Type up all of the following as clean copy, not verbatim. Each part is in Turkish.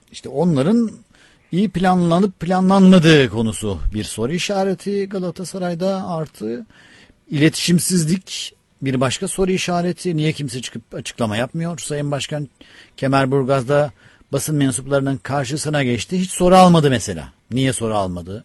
İşte onların iyi planlanıp planlanmadığı konusu bir soru işareti Galatasaray'da, artı iletişimsizlik bir başka soru işareti. Niye kimse çıkıp açıklama yapmıyor? Sayın Başkan Kemerburgaz'da basın mensuplarının karşısına geçti. Hiç soru almadı mesela. Niye soru almadı?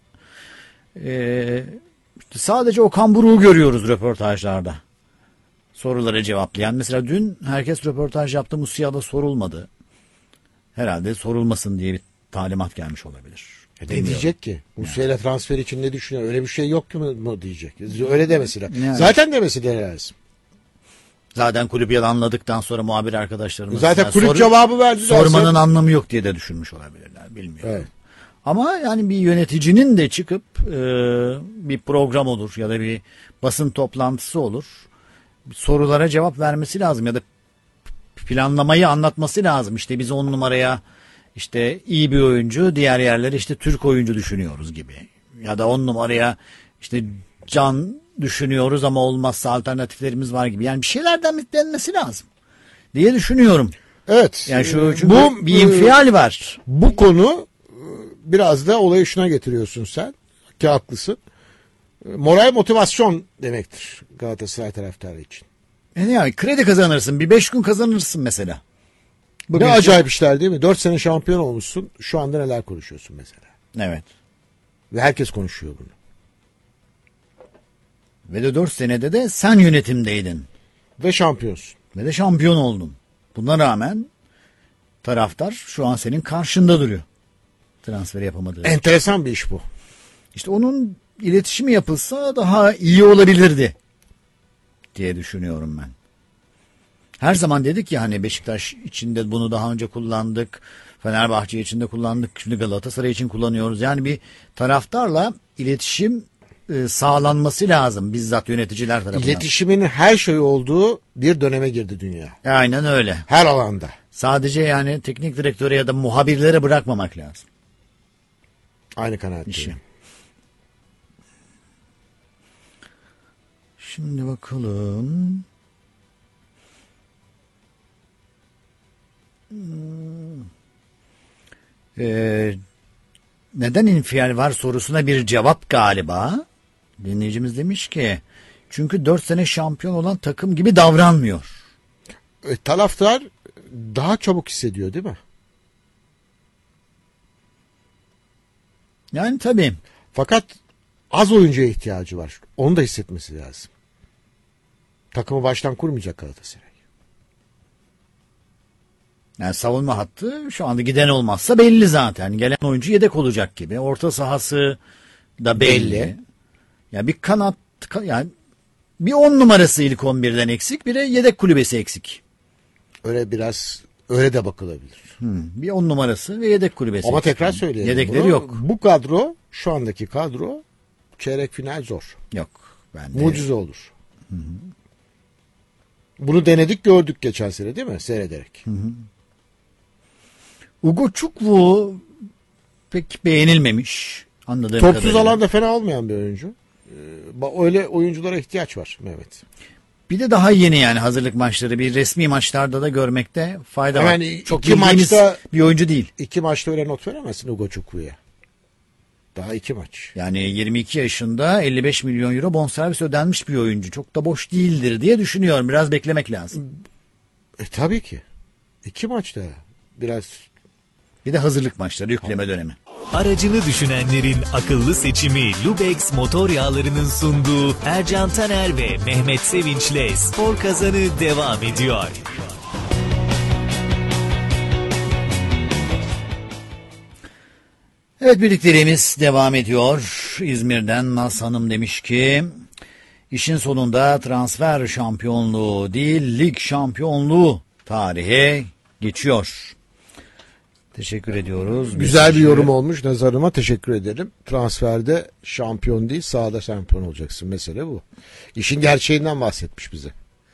İşte sadece Okan Buruk'u görüyoruz röportajlarda. Soruları cevaplayan. Mesela dün herkes röportaj yaptı. Musiala sorulmadı. Herhalde sorulmasın diye bir talimat gelmiş olabilir. Ne diyecek ki? Musiala transfer için ne düşünüyor? Öyle bir şey yok ki mu diyecek. Öyle demesi lazım. Yani. Zaten demesi de lazım. Zaten kulüp yalanladıktan sonra muhabir arkadaşlarımız... Zaten kulüp cevabı verdi. Sormanın zaten. Anlamı yok diye de düşünmüş olabilirler. Bilmiyorum. Evet. Ama yani bir yöneticinin de çıkıp bir program olur ya da bir basın toplantısı olur. Sorulara cevap vermesi lazım ya da planlamayı anlatması lazım. İşte biz 10 numaraya işte iyi bir oyuncu, diğer yerlere işte Türk oyuncu düşünüyoruz gibi. Ya da 10 numaraya işte Can düşünüyoruz ama olmazsa alternatiflerimiz var gibi. Yani bir şeylerden denmesi lazım diye düşünüyorum. Evet. Yani bu bir infial var. Bu konu biraz da olayı şuna getiriyorsun sen ki haklısın. Moral motivasyon demektir Galatasaray taraftarı için. Yani kredi kazanırsın. Bir 5 gün kazanırsın mesela. Bugün ne acayip işler değil mi? 4 sene şampiyon olmuşsun. Şu anda neler konuşuyorsun mesela. Evet. Ve herkes konuşuyor bunu. Ve de 4 senede de sen yönetimdeydin. Ve şampiyonsun. Ve de şampiyon oldun. Buna rağmen taraftar şu an senin karşında duruyor. Transfer yapamadığı. Enteresan bir iş bu. İşte onun iletişimi yapılsa daha iyi olabilirdi diye düşünüyorum ben. Her zaman dedik ya hani Beşiktaş içinde bunu daha önce kullandık. Fenerbahçe içinde kullandık. Şimdi Galatasaray için kullanıyoruz. Yani bir taraftarla iletişim sağlanması lazım bizzat yöneticiler tarafından. İletişimin her şey olduğu bir döneme girdi dünya. Aynen öyle. Her alanda. Sadece yani teknik direktöre ya da muhabirlere bırakmamak lazım. Aynı kanaatteyim. Şimdi bakalım. Neden infial var sorusuna bir cevap galiba. Dinleyicimiz demiş ki çünkü 4 sene şampiyon olan takım gibi davranmıyor. Taraftar daha çabuk hissediyor değil mi? Yani tabii. Fakat az oyuncuya ihtiyacı var. Onu da hissetmesi lazım. Takımı baştan kurmayacak Galatasaray. Yani savunma hattı şu anda giden olmazsa belli zaten. Gelen oyuncu yedek olacak gibi. Orta sahası da belli. Yani bir kanat yani bir 10 numarası ilk 11'den eksik, bir de yedek kulübesi eksik. Öyle de bakılabilir. Bir 10 numarası ve yedek kulübesi. Ama eksik. tekrar söyleyelim. Yedekleri yok. Bu kadro, şu andaki kadro çeyrek final zor. Yok. Mucize olur. Hı-hı. Bunu denedik gördük geçen sene değil mi? Seyrederek. Hı-hı. Ugo Çukwu pek beğenilmemiş. Anladığım Topsuz kadarıyla. alanda fena olmayan bir oyuncu. Öyle oyunculara ihtiyaç var Mehmet. Bir de daha yeni yani hazırlık maçları bir resmi maçlarda da görmekte fayda var. Çok iki maçta bir oyuncu değil. 2 maçta öyle not veremezsin Ugo Çukwu'ya. Daha 2 maç. Yani 22 yaşında 55 milyon euro bonservis ödenmiş bir oyuncu. Çok da boş değildir diye düşünüyorum. Biraz beklemek lazım. Tabii ki. 2 maçta biraz. Bir de hazırlık maçları yükleme dönemi. Aracını düşünenlerin akıllı seçimi Lubex motor yağlarının sunduğu Ercan Taner ve Mehmet Sevinç'le Spor Kazanı devam ediyor. Evet, birliklerimiz devam ediyor. İzmir'den Naz Hanım demiş ki işin sonunda transfer şampiyonluğu değil lig şampiyonluğu tarihe geçiyor. Teşekkür ediyoruz. Güzel bir yorum olmuş nazarıma, teşekkür ederim. Transferde şampiyon değil, sahada şampiyon olacaksın. Mesele bu. İşin gerçeğinden bahsetmiş bize.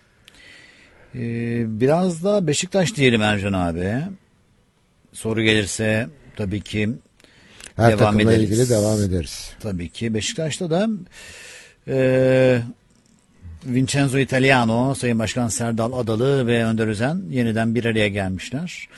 Biraz da Beşiktaş diyelim Ercan abi. Soru gelirse tabii ki her devam takımla ederiz. ilgili devam ederiz. Tabii ki Beşiktaş'ta da Vincenzo Italiano, Sayın Başkan Serdal Adalı ve Önder Özen yeniden bir araya gelmişler.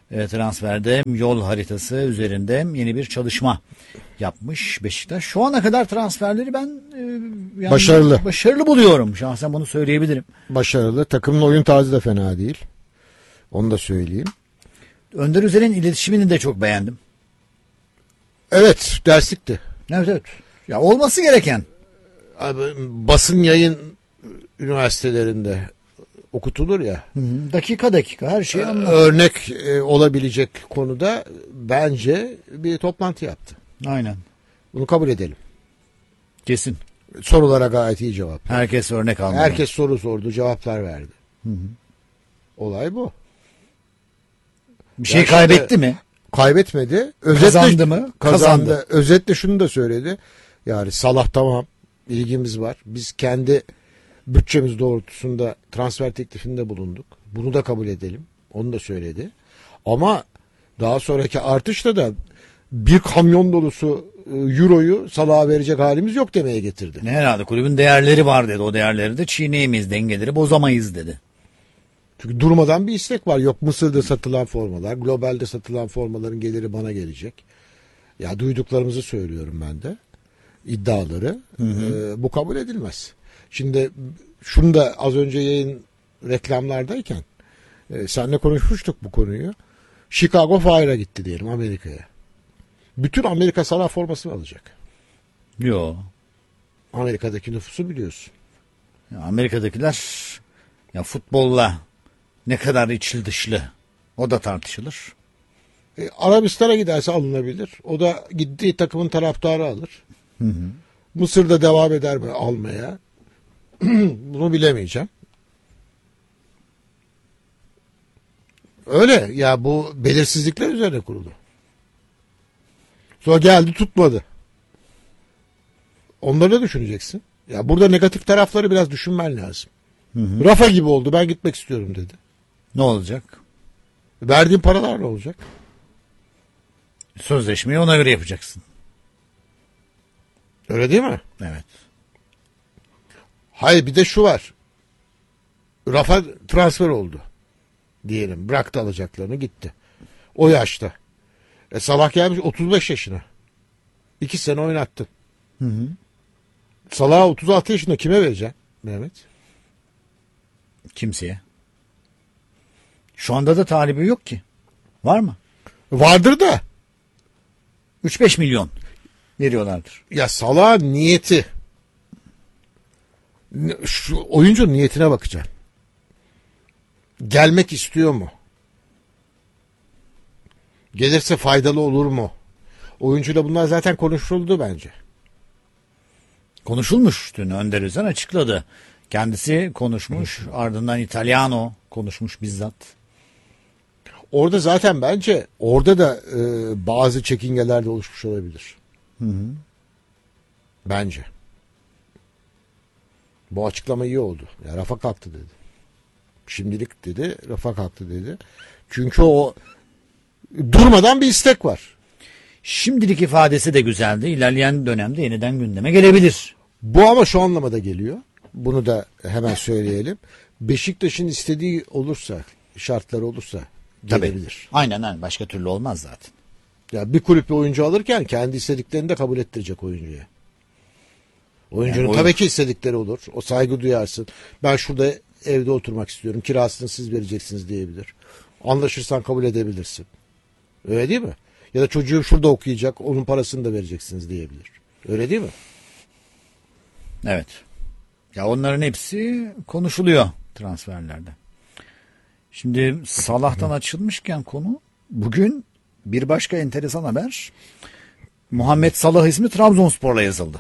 transferde yol haritası üzerinde yeni bir çalışma yapmış Beşiktaş. Şu ana kadar transferleri ben yani başarılı buluyorum. Şahsen bunu söyleyebilirim. Başarılı. Takımın oyun tarzı da fena değil. Onu da söyleyeyim. Önder Üzer'in iletişimini de çok beğendim. Evet, derslikti. Evet. Ya olması gereken. Abi, basın yayın üniversitelerinde okutulur ya. Dakika her şeyi anlat. Örnek olabilecek konuda bence bir toplantı yaptı. Aynen. Bunu kabul edelim. Kesin. Sorulara gayet iyi cevap. Herkes örnek aldı. Herkes soru sordu, cevaplar verdi. Olay bu. Bir şey kaybetti mi? Kaybetmedi. Kazandı mı? Kazandı. Özetle şunu da söyledi. Yani Salah tamam, ilgimiz var. Biz kendi bütçemiz doğrultusunda transfer teklifinde bulunduk. Bunu da kabul edelim. Onu da söyledi. Ama daha sonraki artışta da bir kamyon dolusu euroyu Salah'a verecek halimiz yok demeye getirdi. Ne herhalde kulübün değerleri var dedi. O değerleri de çiğneyemeyiz, dengeleri bozamayız dedi. Çünkü durmadan bir istek var. Yok Mısır'da satılan formalar, globalde satılan formaların geliri bana gelecek. Ya duyduklarımızı söylüyorum ben de. İddiaları. Bu kabul edilmez. Şimdi şunu da az önce yayın reklamlardayken seninle konuşmuştuk bu konuyu. Chicago Fire'a gitti diyelim Amerika'ya. Bütün Amerika Salah formasını alacak. Yo. Amerika'daki nüfusu biliyorsun. Ya Amerika'dakiler ya futbolla ne kadar içli dışlı o da tartışılır. Arabistan'a giderse alınabilir. O da gittiği takımın taraftarı alır. Mısır'da devam eder mi almaya? Bunu bilemeyeceğim. Öyle ya, bu belirsizlikler üzerine kurulu. Sonra geldi tutmadı. Onları da düşüneceksin. Ya burada negatif tarafları biraz düşünmen lazım. Rafa gibi oldu, ben gitmek istiyorum dedi. Ne olacak? Verdiğin paralar ne olacak? Sözleşmeyi ona göre yapacaksın. Öyle değil mi? Evet. Hayır, bir de şu var. Rafa transfer oldu. Diyelim bıraktı alacaklarını gitti. O yaşta. Salah gelmiş 35 yaşına. 2 sene oynattın. Salah'ı 36 yaşında kime vereceksin Mehmet? Kimseye. Şu anda da talibi yok ki. Var mı? Vardır da. 3-5 milyon veriyorlardır. Ya Salah'ın niyeti. Şu oyuncunun niyetine bakacaksın. Gelmek istiyor mu? Gelirse faydalı olur mu? Oyuncuyla bunlar zaten konuşuldu bence. Konuşulmuş, dün Önder Özen açıkladı. Kendisi konuşmuş, ardından İtalyano konuşmuş bizzat. Orada zaten bence orada da bazı çekingeler de oluşmuş olabilir. Bence. Bu açıklama iyi oldu. Ya Rafa kalktı dedi. Şimdilik dedi, Rafa kalktı dedi. Çünkü o durmadan bir istek var. Şimdilik ifadesi de güzeldi. İlerleyen dönemde yeniden gündeme gelebilir. Bu ama şu anlamada geliyor. Bunu da hemen söyleyelim. Beşiktaş'ın istediği olursa, şartları olursa gelebilir. Tabii. Aynen. Başka türlü olmaz zaten. Ya bir kulüp bir oyuncu alırken kendi istediklerini de kabul ettirecek oyuncuya. Oyuncunun Yani tabii ki istedikleri olur. O saygı duyarsın. Ben şurada evde oturmak istiyorum. Kirasını siz vereceksiniz diyebilir. Anlaşırsan kabul edebilirsin. Öyle değil mi? Ya da çocuğu şurada okuyacak. Onun parasını da vereceksiniz diyebilir. Öyle değil mi? Evet. Ya onların hepsi konuşuluyor transferlerde. Şimdi Salah'tan açılmışken konu, bugün bir başka enteresan haber. Muhammed Salah ismi Trabzonspor'la yazıldı.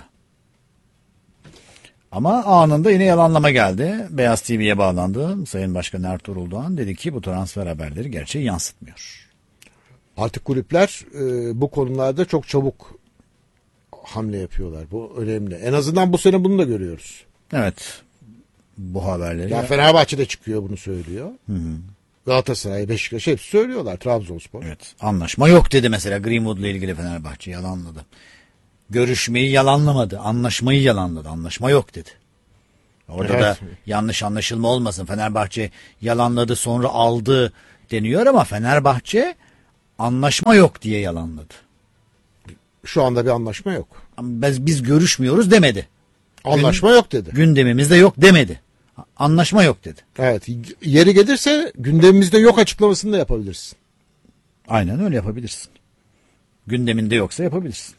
Ama anında yine yalanlama geldi. Beyaz TV'ye bağlandı. Sayın Başkan Ertuğrul Doğan dedi ki bu transfer haberleri gerçeği yansıtmıyor. Artık kulüpler bu konularda çok çabuk hamle yapıyorlar. Bu önemli. En azından bu sene bunu da görüyoruz. Evet. Bu haberleri. Ya Fenerbahçe'de çıkıyor, bunu söylüyor. Galatasaray, Beşiktaş hepsi söylüyorlar. Trabzonspor. Evet. Anlaşma yok dedi mesela Greenwood'la ilgili Fenerbahçe yalanladı. Görüşmeyi yalanlamadı. Anlaşmayı yalanladı. Anlaşma yok dedi. Orada da yanlış anlaşılma olmasın. Fenerbahçe yalanladı, sonra aldı deniyor ama Fenerbahçe anlaşma yok diye yalanladı. Şu anda bir anlaşma yok. Biz görüşmüyoruz demedi. Anlaşma yok dedi. Gündemimizde yok demedi. Anlaşma yok dedi. Evet. Yeri gelirse gündemimizde yok açıklamasını da yapabilirsin. Aynen öyle yapabilirsin. Gündeminde yoksa yapabilirsin.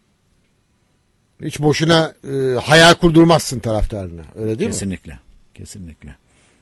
Hiç boşuna hayal kurdurmazsın taraftarına. Öyle değil mi? Kesinlikle. Kesinlikle.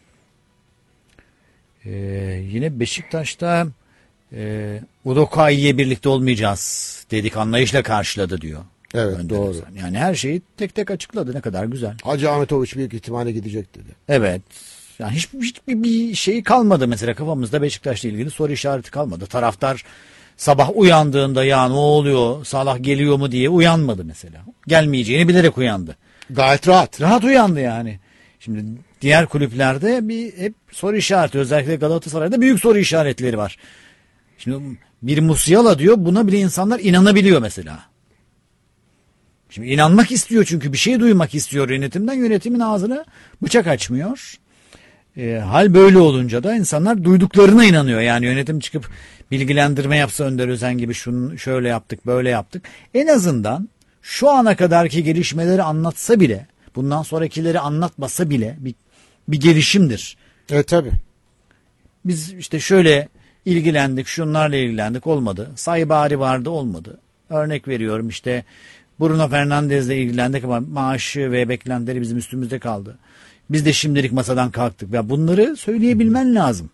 Yine Beşiktaş'ta Udokai'ye birlikte olmayacağız dedik, anlayışla karşıladı diyor. Evet, Önder doğru. Özen. Yani her şeyi tek tek açıkladı, ne kadar güzel. Hacı Ahmetoviç büyük ihtimalle gidecek dedi. Evet. Yani hiçbir bir şey kalmadı mesela kafamızda, Beşiktaş'la ilgili soru işareti kalmadı. Taraftar sabah uyandığında ya ne oluyor, Salah geliyor mu diye uyanmadı mesela. Gelmeyeceğini bilerek uyandı. Gayet rahat. Rahat uyandı yani. Şimdi diğer kulüplerde hep soru işareti, özellikle Galatasaray'da büyük soru işaretleri var. Şimdi bir Musiala diyor, buna bile insanlar inanabiliyor mesela. Şimdi inanmak istiyor çünkü bir şey duymak istiyor yönetimden, yönetimin ağzına bıçak açmıyor. Hal böyle olunca da insanlar duyduklarına inanıyor. Yani yönetim çıkıp bilgilendirme yapsa, Önder Özen gibi şunu şöyle yaptık böyle yaptık, en azından şu ana kadarki gelişmeleri anlatsa bile, bundan sonrakileri anlatmasa bile bir gelişimdir. Evet tabii. Biz işte şöyle ilgilendik, şunlarla ilgilendik, olmadı. Saybari vardı, olmadı. Örnek veriyorum, işte Bruno Fernandes'le ilgilendik ama maaşı ve beklentileri bizim üstümüzde kaldı. Biz de şimdilik masadan kalktık. Ya bunları söyleyebilmen lazım.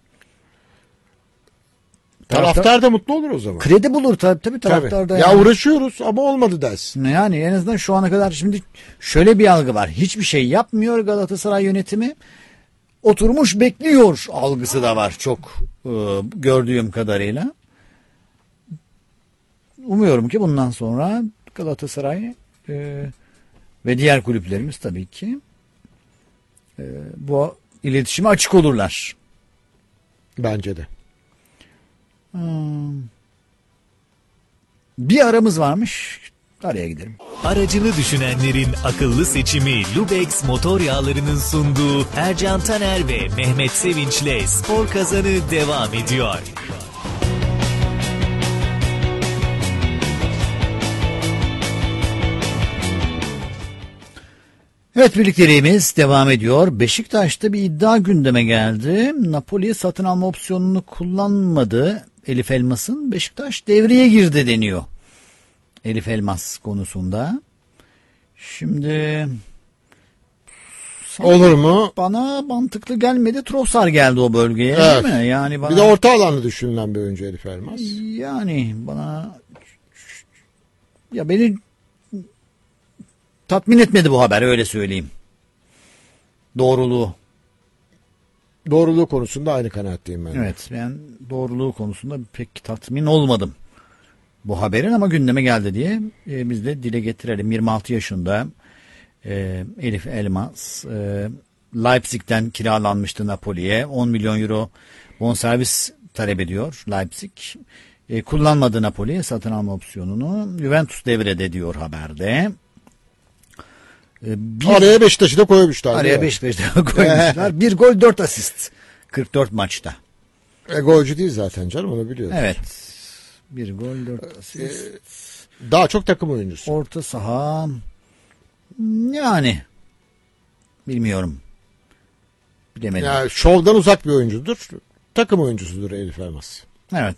Taraftar da mutlu olur o zaman. Kredi bulur tabii taraftar da. Ya Yani. uğraşıyoruz ama olmadı dersin. Yani en azından şu ana kadar şimdi şöyle bir algı var. Hiçbir şey yapmıyor Galatasaray yönetimi. Oturmuş bekliyor algısı da var çok gördüğüm kadarıyla. Umuyorum ki bundan sonra Galatasaray ve diğer kulüplerimiz tabii ki bu iletişime açık olurlar. Bence de. Bir aramız varmış. Araya gidelim. Aracını düşünenlerin akıllı seçimi Lubex motor yağlarının sunduğu Ercan Taner ve Mehmet Sevinç'le Spor Kazanı devam ediyor. Evet, birlikteliğimiz devam ediyor. Beşiktaş'ta bir iddia gündeme geldi. Napoli'ye satın alma opsiyonunu kullanmadı Elif Elmas'ın. Beşiktaş devreye girdi deniyor Elif Elmas konusunda. Şimdi olur mu? Bana mantıklı gelmedi. Trossard geldi o bölgeye, evet. Değil mi? Yani bana, bir de orta alanı düşünülen bir oyuncu Elif Elmas. Yani bana, ya beni tatmin etmedi bu haber, öyle söyleyeyim. Doğruluğu konusunda aynı kanaatteyim ben. Evet, ben doğruluğu konusunda pek tatmin olmadım bu haberin, ama gündeme geldi diye biz de dile getirelim. 26 yaşında Elif Elmas Leipzig'ten kiralanmıştı Napoli'ye. 10 milyon euro bonservis talep ediyor Leipzig. Kullanmadı Napoli satın alma opsiyonunu. Juventus devrede diyor haberde. Araya Beşiktaş'ı da koymuşlar. Araya Beşiktaş'ı da koymuşlar. 1 gol 4 asist. 44 maçta. Golcü değil zaten canım, onu biliyoruz. Evet. 1 gol 4 asist. Daha çok takım oyuncusu. Orta saha, yani bilmiyorum. Bilemedim. Yani şovdan uzak bir oyuncudur. Takım oyuncusudur Elif Elmas. Evet.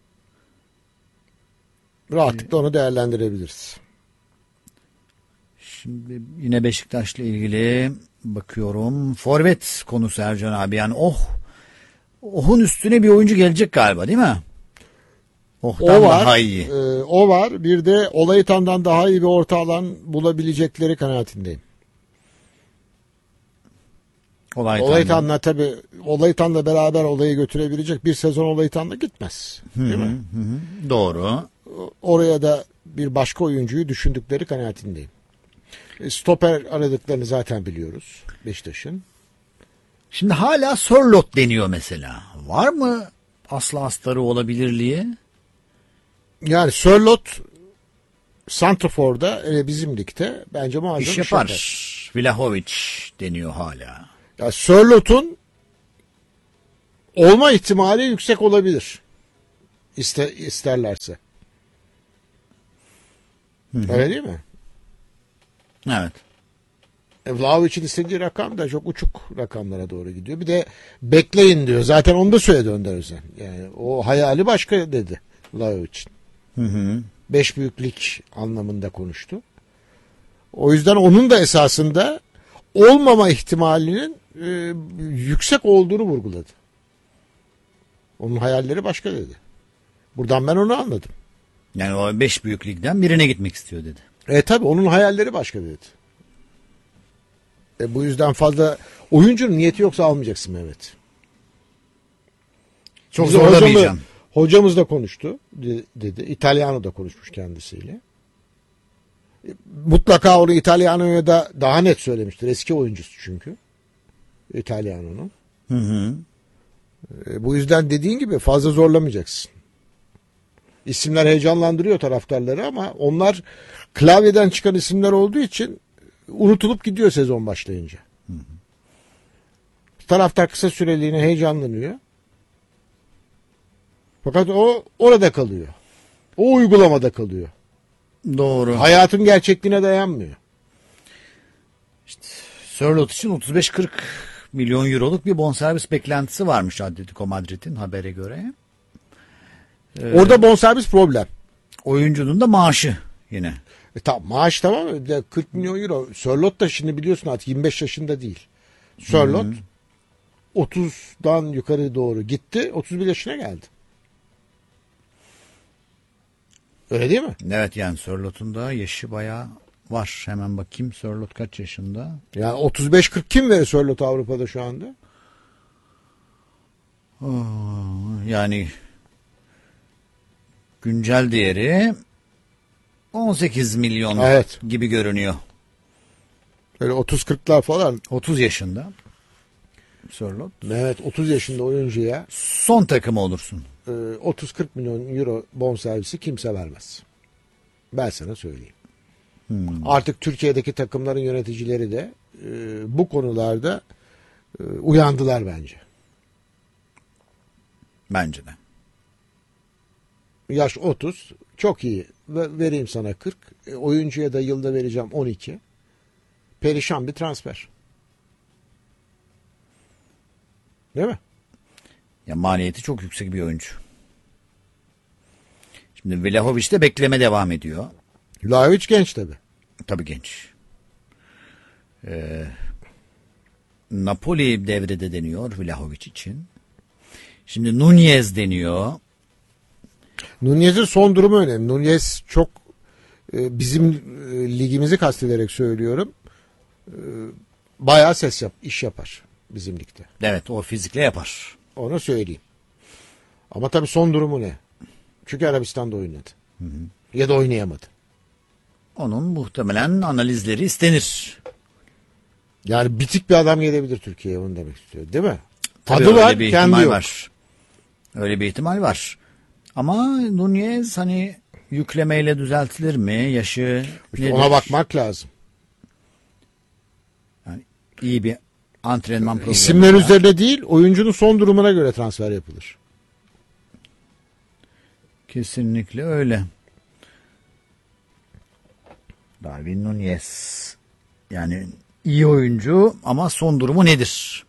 Rahatlıkla onu değerlendirebiliriz. Şimdi yine Beşiktaş'la ilgili bakıyorum. Forvet konusu Ercan abi. Yani Oh'un üstüne bir oyuncu gelecek galiba, değil mi? Oh'tan O var. daha iyi. O var. Bir de Olaytan'dan daha iyi bir orta alan bulabilecekleri kanaatindeyim. Olaytan'la tabii, Olaytan'la beraber olayı götürebilecek bir sezon Olaytan'la gitmez. Değil mi? Doğru. Oraya da bir başka oyuncuyu düşündükleri kanaatindeyim. Stoper aradıklarını zaten biliyoruz Beşiktaş'ın. Şimdi hala Sörloth deniyor mesela. Var mı aslı astarı olabilirliği? Yani Sörloth Santrafor'da bizim ligde bence muazzam İş iş yapar. yapar. Vlahovic deniyor hala. Ya Sörloth'un olma ihtimali yüksek olabilir. İsterlerse. Öyle değil mi? Evet. Vlahovic'in istediği rakam da çok uçuk rakamlara doğru gidiyor. Bir de bekleyin diyor. Zaten onu da söyledi Önder Özen. Yani o hayali başka dedi Vlahovic'in. Hı hı. 5 büyüklük anlamında konuştu. O yüzden onun da esasında olmama ihtimalinin yüksek olduğunu vurguladı. Onun hayalleri başka dedi. Buradan ben onu anladım. Yani o 5 büyük ligden birine gitmek istiyor dedi. Tabi onun hayalleri başka dedi. Bu yüzden fazla oyuncunun niyeti yoksa almayacaksın Mehmet. Çok Bizim zorlamayacağım. Hocamız da konuştu dedi. İtalyano da konuşmuş kendisiyle. Mutlaka onu İtalyano'ya da daha net söylemiştir. Eski oyuncusu çünkü. İtalyano'nun. Hı hı. Bu yüzden dediğin gibi fazla zorlamayacaksın. İsimler heyecanlandırıyor taraftarları ama onlar klavyeden çıkan isimler olduğu için unutulup gidiyor sezon başlayınca. Hı hı. Taraftar kısa süreliğine heyecanlanıyor. Fakat o orada kalıyor. O uygulamada kalıyor. Doğru. Hayatın gerçekliğine dayanmıyor. Sörloth için 35-40 milyon euroluk bir bonservis beklentisi varmış Atletico Madrid'in habere göre. Orada bonservis problem. Oyuncunun da maaşı yine. Tamam maaş tamam 40 milyon euro. Sörloth da şimdi biliyorsun artık 25 yaşında değil. Sörloth 30'dan yukarı doğru gitti. 31 yaşına geldi. Öyle değil mi? Evet yani Sörloth'un da yaşı bayağı var. Hemen bakayım Sörloth kaç yaşında? Yani 35-40 kim verir Sörloth Avrupa'da şu anda? Yani güncel değeri 18 milyon evet. gibi görünüyor. Öyle 30-40'lar falan. 30 yaşında Sörloth. Evet 30 yaşında oyuncuya son takımı olursun. 30-40 milyon euro bonservisi kimse vermez. Ben sana söyleyeyim. Artık Türkiye'deki takımların yöneticileri de bu konularda uyandılar bence. Bence de. Yaş 30 çok iyi. Vereyim sana 40. Oyuncuya da yılda vereceğim 12. Perişan bir transfer. Değil mi? Ya maliyeti çok yüksek bir oyuncu. Şimdi Vlahovic de bekleme devam ediyor. Vlahovic genç tabi. Tabii genç. Napoli devrede deniyor Vlahovic için. Şimdi Nunez deniyor. Nunez'in son durumu önemli. Nunez çok bizim ligimizi kastederek söylüyorum. Bayağı iş yapar bizim ligde. Evet o fizikle yapar. Onu söyleyeyim. Ama tabii son durumu ne? Çünkü Arabistan'da oynadı. Hı hı. Ya da oynayamadı. Onun muhtemelen analizleri istenir. Yani bitik bir adam gelebilir Türkiye'ye onu demek istiyor. Değil mi? Tabii Tadı var, öyle bir kendi ihtimal yok. var. Öyle bir ihtimal var. Ama Nunez hani yüklemeyle düzeltilir mi? Yaşı İşte ona bakmak lazım. Yani iyi bir antrenman programı. İsimler üzerine değil, oyuncunun son durumuna göre transfer yapılır. Kesinlikle öyle. Darwin Nunez. Yani iyi oyuncu ama son durumu nedir?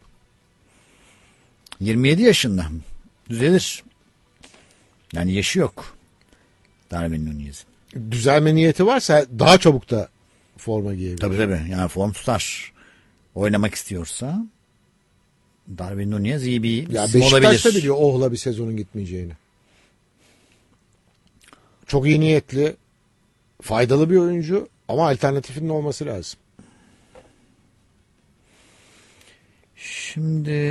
27 yaşında. Düzelir. Yani yaşı yok. Darwin Nunez'in. Düzelme niyeti varsa daha çabuk da forma giyebilir. Tabii. Yani form tutar. Oynamak istiyorsa Darwin Nunez iyi bir ya isim olabilir. Beşiktaş da biliyor Ohla bir sezonun gitmeyeceğini. Çok iyi niyetli, faydalı bir oyuncu ama alternatifinin olması lazım. Şimdi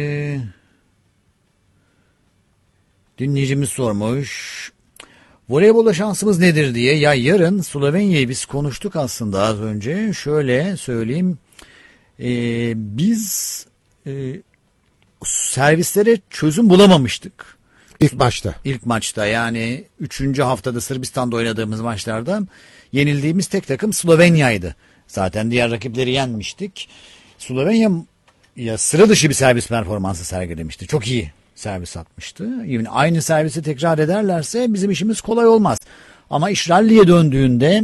dinleyicimiz sormuş. Voleybolda şansımız nedir diye. Ya yarın Slovenya'yı biz konuştuk aslında az önce. Şöyle söyleyeyim. Biz servislere çözüm bulamamıştık. İlk maçta yani 3. haftada Sırbistan'da oynadığımız maçlarda yenildiğimiz tek takım Slovenya'ydı. Zaten diğer rakipleri yenmiştik. Slovenya ya sıra dışı bir servis performansı sergilemişti. Çok iyi servis atmıştı. Yani aynı servisi tekrar ederlerse bizim işimiz kolay olmaz. Ama iş ralliye döndüğünde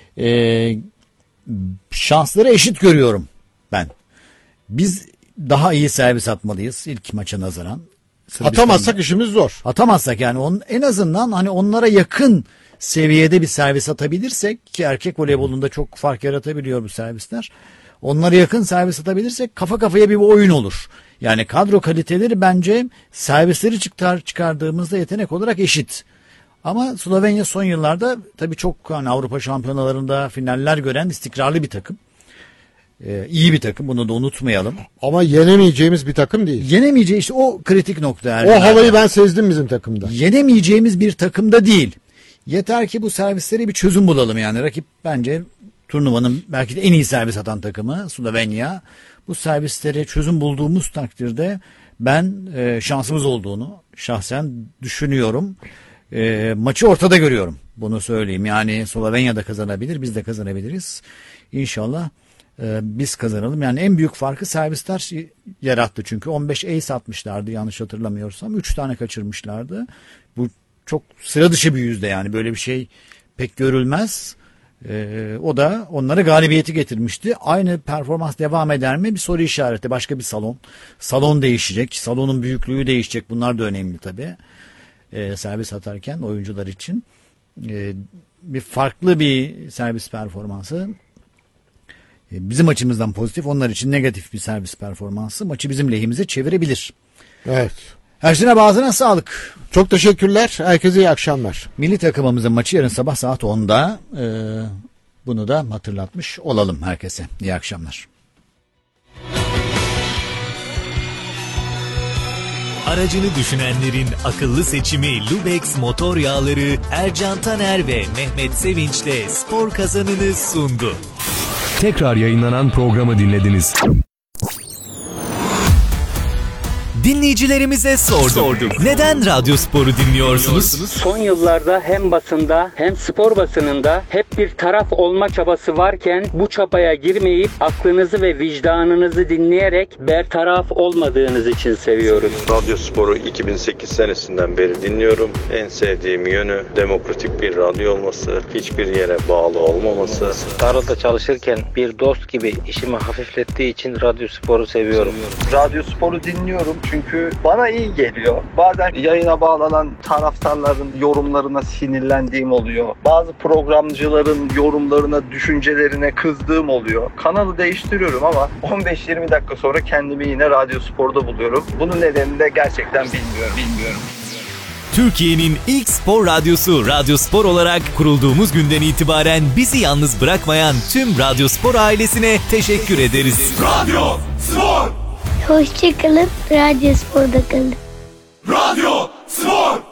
şansları eşit görüyorum ben. Biz daha iyi servis atmalıyız ilk maça nazaran. Atamazsak işimiz zor. Atamazsak yani en azından hani onlara yakın seviyede bir servis atabilirsek, ki erkek voleybolunda çok fark yaratabiliyor bu servisler. Onlara yakın servis atabilirsek kafa kafaya bir oyun olur. Yani kadro kaliteleri bence servisleri çıkardığımızda yetenek olarak eşit. Ama Slovenya son yıllarda tabii çok hani Avrupa şampiyonalarında finaller gören istikrarlı bir takım. İyi bir takım, bunu da unutmayalım. Ama yenemeyeceğimiz bir takım değil. Yenemeyeceği işte o kritik nokta. O havayı ben sezdim bizim takımda. Yenemeyeceğimiz bir takımda değil. Yeter ki bu servislere bir çözüm bulalım yani. Rakip bence turnuvanın belki de en iyi servis atan takımı Slovenya. Bu servislere çözüm bulduğumuz takdirde ben şansımız olduğunu şahsen düşünüyorum. Maçı ortada görüyorum. Bunu söyleyeyim. Yani Slovenya da kazanabilir, biz de kazanabiliriz. İnşallah biz kazanalım. Yani en büyük farkı servisler yarattı. Çünkü 15 ace atmışlardı yanlış hatırlamıyorsam. 3 tane kaçırmışlardı. Bu çok sıra dışı bir yüzde yani. Böyle bir şey pek görülmez. O da onlara galibiyeti getirmişti. Aynı performans devam eder mi? Bir soru işareti. Başka bir salon. Salon değişecek. Salonun büyüklüğü değişecek. Bunlar da önemli tabii. Servis atarken oyuncular için. Bir farklı bir servis performansı. Bizim açımızdan pozitif, onlar için negatif bir servis performansı maçı bizim lehimize çevirebilir. Evet. Ersin'e ağzına sağlık. Çok teşekkürler. Herkese iyi akşamlar. Milli takımımızın maçı yarın sabah saat 10'da. Bunu da hatırlatmış olalım herkese. İyi akşamlar. Aracını düşünenlerin akıllı seçimi Lubex motor yağları Ercan Taner ve Mehmet Sevinç'le spor kazanını sundu. Tekrar yayınlanan programı dinlediniz. Dinleyicilerimize sorduk. Neden Radyo Spor'u dinliyorsunuz? Son yıllarda hem basında hem spor basınında hep bir taraf olma çabası varken bu çabaya girmeyip aklınızı ve vicdanınızı dinleyerek bertaraf olmadığınız için seviyoruz. Radyo Spor'u 2008 senesinden beri dinliyorum. En sevdiğim yönü demokratik bir radyo olması, hiçbir yere bağlı olmaması. Tarlada çalışırken bir dost gibi işimi hafiflettiği için Radyo Spor'u seviyorum. Radyo Spor'u dinliyorum çünkü bana iyi geliyor. Bazen yayına bağlanan taraftarların yorumlarına sinirlendiğim oluyor. Bazı programcıların yorumlarına, düşüncelerine kızdığım oluyor. Kanalı değiştiriyorum ama 15-20 dakika sonra kendimi yine Radyo Spor'da buluyorum. Bunun nedenini de gerçekten bilmiyorum. Türkiye'nin ilk spor radyosu Radyo Spor olarak kurulduğumuz günden itibaren bizi yalnız bırakmayan tüm Radyo Spor ailesine teşekkür ederiz. Radyo Spor! Hoşçakalın, Radyo Spor'da kalın. Radyo Spor!